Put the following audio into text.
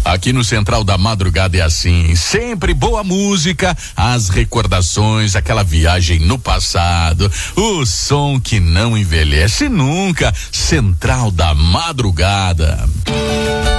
Aqui no Central da Madrugada é assim, sempre boa música, as recordações, aquela viagem no passado, o som que não envelhece nunca. Central da Madrugada.